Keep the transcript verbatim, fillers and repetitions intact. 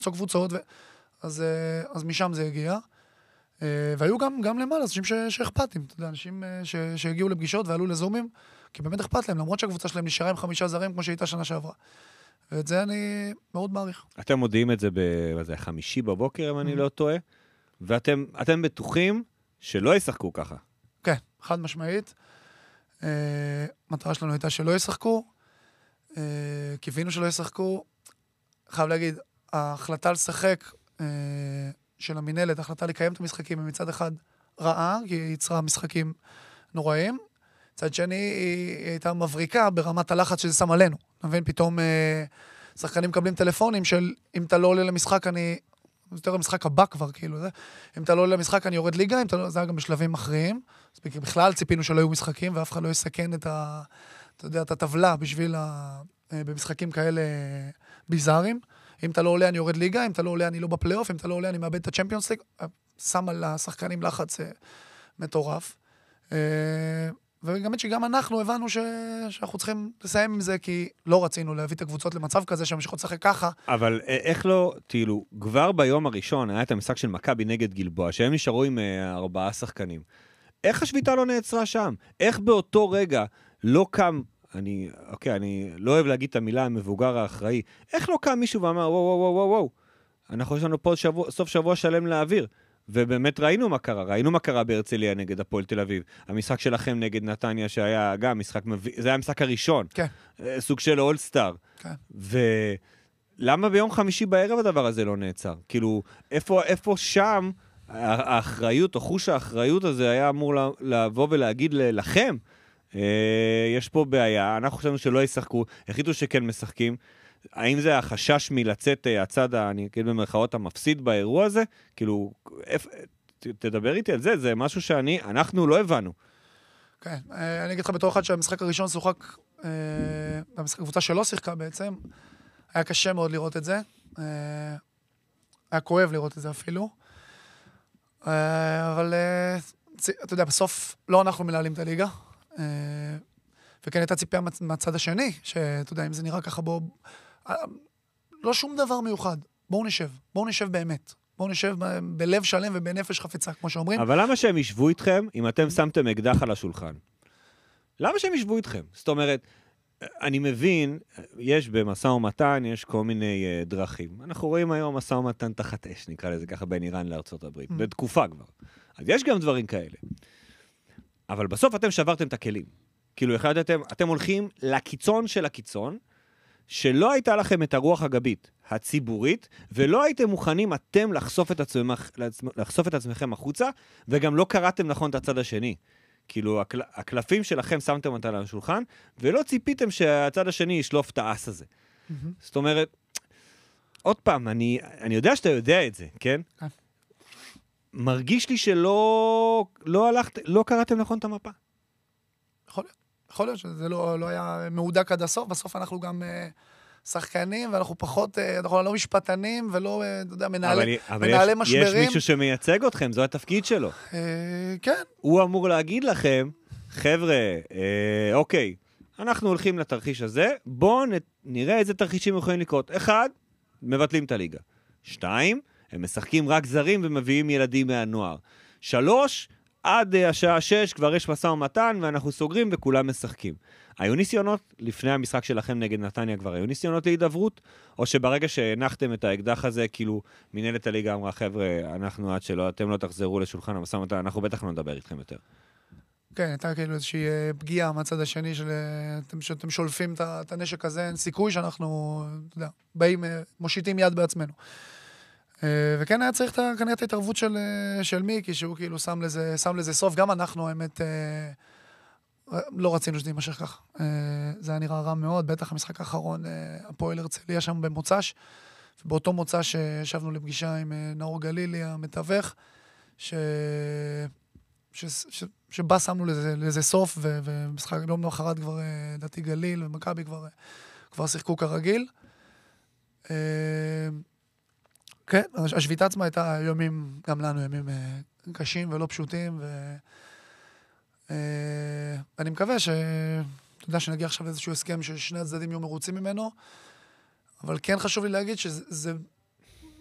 צוק קבוצות, ו... אז, אז משם זה הגיע. והיו גם, גם למעלה, אנשים שאכפתים, אתה יודע, אנשים ש... שהגיעו לפגישות ועלו לזומים, כי באמת אכפת להם, למרות שהקבוצה שלהם נשארה עם חמישה זרים, כמו שהייתה שנה שעברה. ואת זה אני מאוד מעריך. אתם מודיעים את זה בחמישי בבוקר, אם אני לא טועה, ואתם אתם בטוחים שלא ישחקו ככה. כן, חד משמעית. מטרה שלנו הייתה שלא ישחקו, קיווינו שלא ישחקו. חייב להגיד, ההחלטה לשחק של המנהלת, ההחלטה לקיים את המשחקים, מצד אחד רעה, כי היא יצרה משחקים נוראים, מצד שני היא הייתה מבריקה ברמת הלחץ שזה שם עלינו. אתה מבין, פתאום שחקנים מקבלים טלפונים של אם אתה לא עולה למשחק, אני... יותר המשחק הבא כבר, כאילו, זה. אם אתה לא עולה למשחק, אני יורד ליגה, אם אתה לא... זה היה גם בשלבים אחרים. אז בכלל ציפינו שלא היו משחקים, ואף אחד לא יסכן את ה... אתה יודע, את הטבלה בשביל ה... במשחקים כאלה ביזאריים. אם אתה לא עולה, אני יורד ליגה, אם אתה לא עולה, אני לא בפלייאוף, אם אתה לא עולה, אני מאבד את הצ'מפיונס ליג. שם על השחקנים לחץ מטורף. וגם שגם אנחנו הבנו ש... שאנחנו צריכים לסיים עם זה, כי לא רצינו להביא את הקבוצות למצב כזה שהמשכות לשחק ככה. אבל איך לא, כאילו, כבר ביום הראשון היה את המשחק של מכבי נגד גלבוע, שהם נשארו עם ארבעה שחקנים. איך השביתה לא נעצרה שם? איך באותו רגע לא קם, אני, אוקיי, אני לא אוהב להגיד את המילה המבוגר האחראי, איך לא קם מישהו ואמר, וואו, וואו, וואו, וואו, אנחנו יש לנו פה שבוע, סוף שבוע שלם להעביר. ובאמת ראינו מה קרה, ראינו מה קרה בהרצליה נגד הפועל תל אביב. המשחק שלכם נגד נתניה שהיה גם משחק, זה היה המשחק הראשון. כן. סוג של אולסטאר. כן. ולמה ביום חמישי בערב הדבר הזה לא נעצר? כאילו, איפה, איפה שם האחריות, או חוש האחריות הזה היה אמור לבוא ולהגיד לכם, יש פה בעיה, אנחנו חושבים שלא ישחקו, החליטו שכן משחקים, האם זה החשש מלצאת הצד, אני אגיד במרכאות, המפסיד באירוע הזה? כאילו, תדבר איתי על זה, זה משהו שאני, אנחנו לא הבנו. כן, אני אגיד לך בתור אחד שהמשחק הראשון שוחק, המשחק הקבוצה שלא שיחקה בעצם, היה קשה מאוד לראות את זה, היה כואב לראות את זה אפילו, אבל אתה יודע, בסוף לא אנחנו מנהלים את הליגה, וכן הייתה ציפייה מהצד השני, שאתה יודע, אם זה נראה ככה בו, לא שום דבר מיוחד. בואו נשב, בואו נשב באמת. בואו נשב ב- בלב שלם ובנפש חפצה, כמו שאומרים. אבל למה שהם ישבו איתכם אם אתם שמתם אקדח על השולחן? למה שהם ישבו איתכם? זאת אומרת, אני מבין, יש במשא ומתן, יש כל מיני uh, דרכים. אנחנו רואים היום משא ומתן תחת אש, נקרא לזה ככה, בין איראן לארצות הברית, mm. בתקופה כבר. אז יש גם דברים כאלה. אבל בסוף אתם שברתם את הכלים. כאילו, החלטתם, אתם הולכים לקיצון של הקיצון, שלא הייתה לכם את הרוח הגבית הציבורית, ולא הייתם מוכנים אתם לחשוף את, עצמכ, לחשוף את עצמכם החוצה, וגם לא קראתם נכון את הצד השני. כאילו, הקל, הקלפים שלכם שמתם אותה על השולחן, ולא ציפיתם שהצד השני ישלוף את האס הזה. Mm-hmm. זאת אומרת, עוד פעם, אני, אני יודע שאתה יודע את זה, כן? Okay. מרגיש לי שלא לא הלכת, לא קראתם נכון את המפה. יכול להיות. יכול להיות שזה לא, לא היה מעודק עד הסוף, בסוף אנחנו גם uh, שחקנים, ואנחנו פחות, uh, אנחנו לא משפטנים, ולא, uh, אתה יודע, מנהלי, אבל, מנהלי אבל משברים. יש מישהו שמייצג אתכם, זו התפקיד שלו. Uh, כן. הוא אמור להגיד לכם, חבר'ה, uh, אוקיי, אנחנו הולכים לתרחיש הזה, בואו נראה איזה תרחישים יכולים לקרות. אחד, מבטלים את הליגה. שתיים, הם משחקים רק זרים ומביאים ילדים מהנוער. שלוש, עד השעה שש כבר יש משא ומתן, ואנחנו סוגרים וכולם משחקים. היו ניסיונות, לפני המשחק שלכם נגד נתניה כבר, היו ניסיונות להידברות, או שברגע שהנחתם את האקדח הזה, כאילו מנהלת הליגה אמרה, חבר'ה, אנחנו עד שלא, אתם לא תחזרו לשולחן המשא ומתן, אנחנו בטח לא נדבר איתכם יותר. כן, הייתה כאילו איזושהי פגיעה מהצד השני, שאתם שולפים את הנשק הזה, אין סיכוי שאנחנו, אתה יודע, באים, מושיטים יד בעצמנו. וכן היה צריך כנראה את ההתערבות של, של מיקי, שהוא כאילו שם לזה, שם לזה סוף. גם אנחנו, האמת, לא רצינו שזה יימשך כך. זה היה נראה רע מאוד, בטח המשחק האחרון, הפועל הרצליה שם במוצ"ש, ובאותו מוצ"ש שישבנו לפגישה עם נאור גלילי, המתווך, ש... ש... ש... שבה שמנו לזה, לזה סוף, ו... ומשחק יום מאחרת כבר דתי גליל, ומכבי כבר, כבר שיחקו כרגיל. כן, השביתה עצמה הייתה יומים, גם לנו ימים קשים ולא פשוטים, ואני מקווה ש... אתה יודע, שנגיע עכשיו לאיזשהו הסכם ששני הצדדים יהיו מרוצים ממנו, אבל כן חשוב לי להגיד שזה